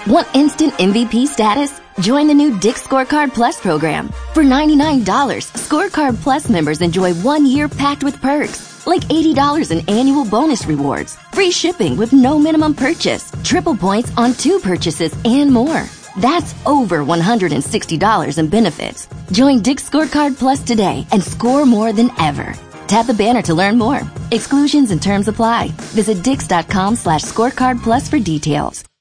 Want instant MVP status? Join the new Dick's Scorecard Plus program. For $99, Scorecard Plus members enjoy 1 year packed with perks, like $80 in annual bonus rewards, free shipping with no minimum purchase, triple points on 2 purchases, and more. That's over $160 in benefits. Join Dick's Scorecard Plus today and score more than ever. Tap the banner to learn more. Exclusions and terms apply. Visit dix.com/scorecard plus for details.